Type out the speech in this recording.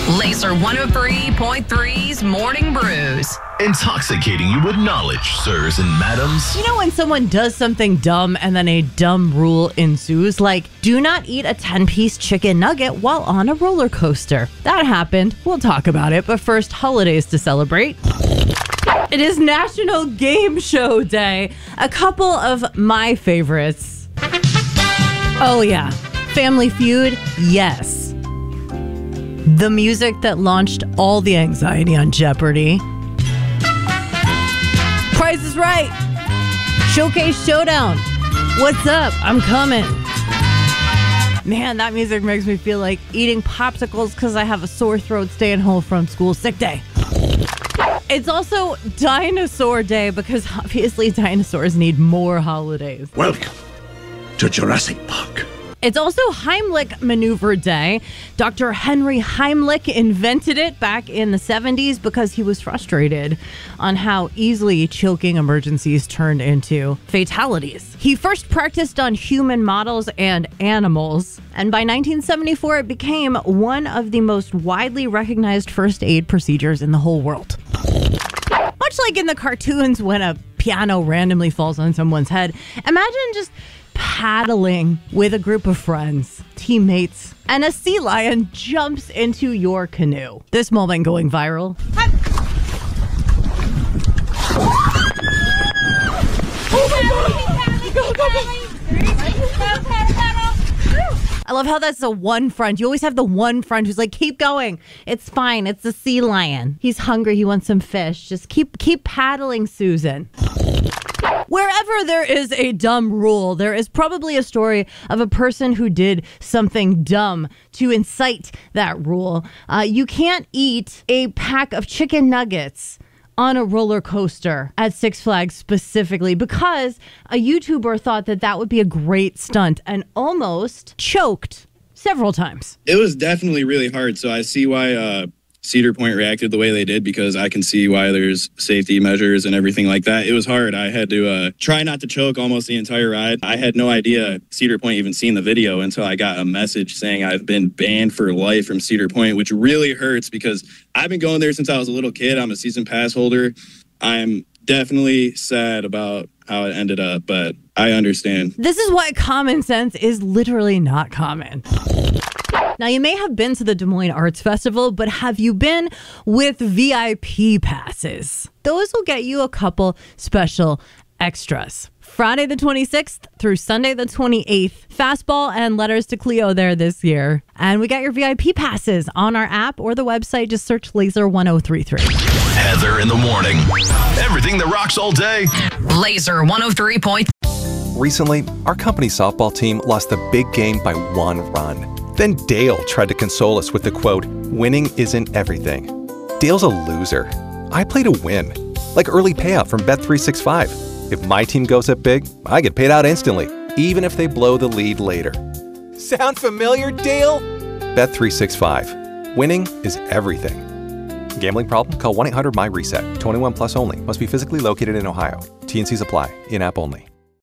Laser 103.3's Morning Brews. Intoxicating you with knowledge, sirs and madams. You know when someone does something dumb and then a dumb rule ensues? Like, do not eat a 10-piece chicken nugget while on a roller coaster. That happened. We'll talk about it. But first, holidays to celebrate. It is National Game Show Day. A couple of my favorites. Oh yeah. Family Feud, yes. The music that launched all the anxiety on Jeopardy. Price is Right. Showcase Showdown. What's up? I'm coming. Man, that music makes me feel like eating popsicles because I have a sore throat staying home from school. Sick day. It's also Dinosaur Day because obviously dinosaurs need more holidays. Welcome to Jurassic Park. It's also Heimlich Maneuver Day. Dr. Henry Heimlich invented it back in the 70s because he was frustrated on how easily choking emergencies turned into fatalities. He first practiced on human models and animals, and by 1974 it became one of the most widely recognized first aid procedures in the whole world. Much like in the cartoons when a piano randomly falls on someone's head, imagine just paddling with a group of friends, teammates, and a sea lion jumps into your canoe. This moment going viral. I love how that's the one friend. You always have the one friend who's like, keep going. It's fine. It's the sea lion. He's hungry. He wants some fish. Just keep paddling, Susan. Wherever there is a dumb rule, there is probably a story of a person who did something dumb to incite that rule. You can't eat a pack of chicken nuggets on a roller coaster at Six Flags specifically because a YouTuber thought that that would be a great stunt and almost choked several times. It was definitely really hard, so I see why Cedar Point reacted the way they did because I can see why there's safety measures and everything like that. It was hard. I had to try not to choke almost the entire ride. I had no idea Cedar Point even seen the video until I got a message saying I've been banned for life from Cedar Point, which really hurts because I've been going there since I was a little kid. I'm a season pass holder. I'm definitely sad about how it ended up, but I understand. This is why common sense is literally not common. Now, you may have been to the Des Moines Arts Festival, but have you been with VIP passes? Those will get you a couple special extras. Friday the 26th through Sunday the 28th. Fastball and Letters to Cleo there this year. And we got your VIP passes on our app or the website. Just search Laser 1033. Heather in the morning. Everything that rocks all day. Laser 103.3. Recently, our company softball team lost the big game by 1 run. Then Dale tried to console us with the quote, "Winning isn't everything." Dale's a loser. I play to win, like early payout from Bet365. If my team goes up big, I get paid out instantly, even if they blow the lead later. Sound familiar, Dale? Bet365. Winning is everything. Gambling problem? Call 1-800-MY-RESET. 21 plus only. Must be physically located in Ohio. T&Cs apply. In-app only.